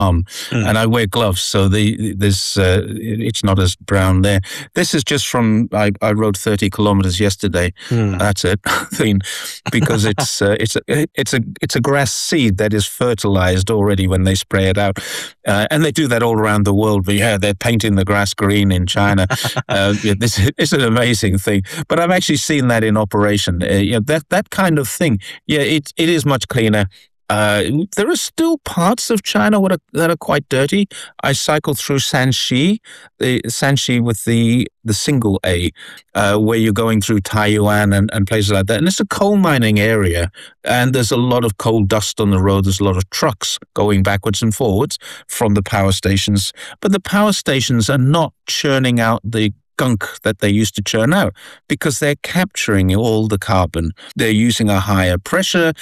and I wear gloves, so it's not as brown there. This is just from I rode 30 kilometers yesterday. That's it. Because it's a grass seed that is fertilized already when they spray it out, and they do that all around the world. But yeah, they're painting the grass green in China. This is an amazing thing. But I've actually seen that in operation. That kind of thing. Yeah, it is much cleaner. There are still parts of China that are quite dirty. I cycled through Shanxi, the Shanxi with the single A, where you're going through Taiyuan and places like that. And it's a coal mining area, and there's a lot of coal dust on the road. There's a lot of trucks going backwards and forwards from the power stations. But the power stations are not churning out the gunk that they used to churn out because they're capturing all the carbon. They're using a higher pressure,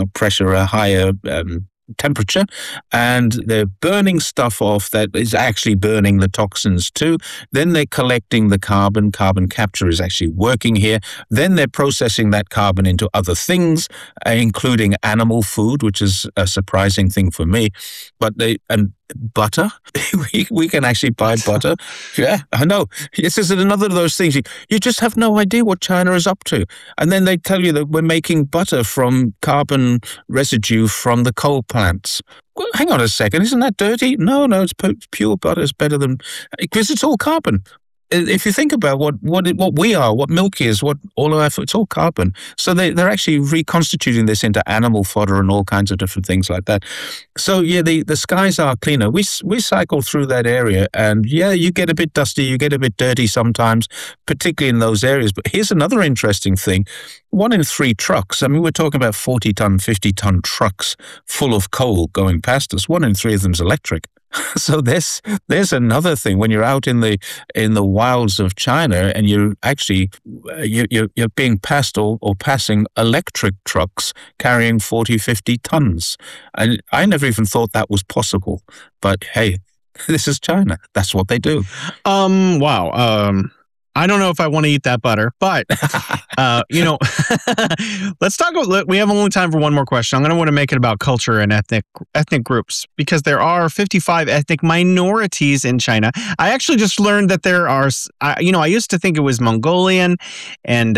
a higher temperature, and they're burning stuff off that is actually burning the toxins too. Then they're collecting the carbon. Carbon capture is actually working here. Then they're processing that carbon into other things, including animal food, which is a surprising thing for me. But butter. we can actually buy butter. Yeah, I know. This is another of those things. You just have no idea what China is up to. And then they tell you that we're making butter from carbon residue from the coal plants. Well, hang on a second. Isn't that dirty? No, it's pure butter. It's better than... Because it's all carbon. If you think about what we are, what milk is, what all of our, it's all carbon. So they're actually reconstituting this into animal fodder and all kinds of different things like that. So yeah, the skies are cleaner. We cycle through that area, and yeah, you get a bit dusty, you get a bit dirty sometimes, particularly in those areas. But here's another interesting thing. 1 in 3 trucks, I mean, we're talking about 40-ton, 50-ton trucks full of coal going past us. 1 in 3 of them's electric. So there's another thing when you're out in the wilds of China and you're actually you're being passed or passing electric trucks carrying 40-50 tons. And I never even thought that was possible. But hey, this is China. That's what they do. Wow. I don't know if I want to eat that butter, but, let's talk about, we have only time for one more question. I'm going to want to make it about culture and ethnic groups, because there are 55 ethnic minorities in China. I actually just learned that there are, I used to think it was Mongolian and,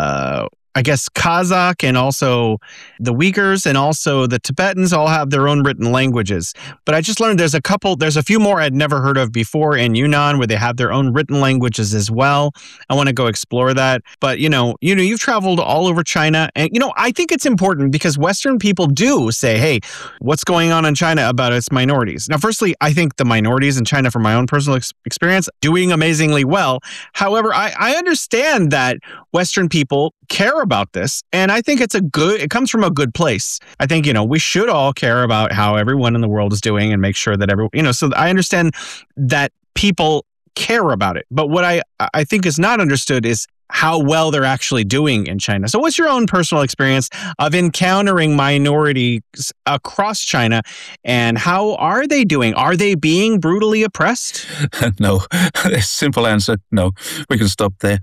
I guess Kazakh, and also the Uyghurs and also the Tibetans all have their own written languages. But I just learned there's a few more I'd never heard of before in Yunnan where they have their own written languages as well. I want to go explore that. But, you've traveled all over China. And, I think it's important because Western people do say, hey, what's going on in China about its minorities? Now, firstly, I think the minorities in China, from my own personal experience, doing amazingly well. However, I understand that Western people care about this, and I think it comes from a good place. I think, we should all care about how everyone in the world is doing and make sure that everyone, so I understand that people care about it. But what I think is not understood is how well they're actually doing in China. So what's your own personal experience of encountering minorities across China, and how are they doing? Are they being brutally oppressed? No. Simple answer, no. We can stop there.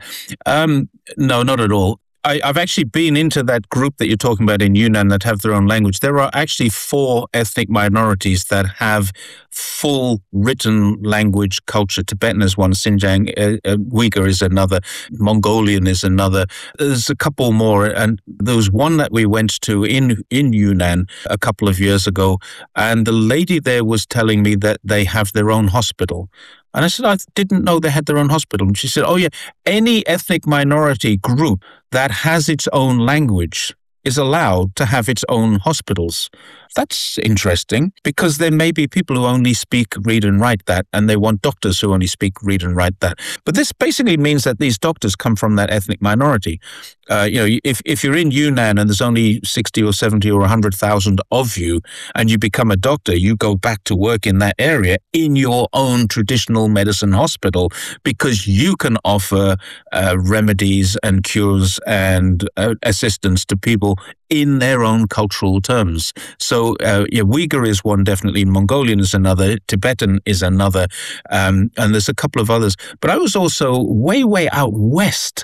No, not at all. I've actually been into that group that you're talking about in Yunnan that have their own language. There are actually 4 ethnic minorities that have full written language culture. Tibetan is one, Xinjiang, Uyghur is another, Mongolian is another. There's a couple more, and there was one that we went to in Yunnan a couple of years ago, and the lady there was telling me that they have their own hospital. And I said, I didn't know they had their own hospital. And she said, oh yeah, any ethnic minority group that has its own language is allowed to have its own hospitals. That's interesting, because there may be people who only speak, read and write that, and they want doctors who only speak, read and write that. But this basically means that these doctors come from that ethnic minority. If you're in Yunnan and there's only 60 or 70 or 100,000 of you, and you become a doctor, you go back to work in that area in your own traditional medicine hospital, because you can offer remedies and cures and assistance to people in their own cultural terms. So Uyghur is one, definitely. Mongolian is another. Tibetan is another. And there's a couple of others. But I was also way out west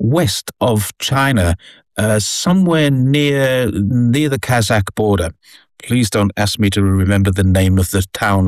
of China, somewhere near the Kazakh border. please don't ask me to remember the name of the town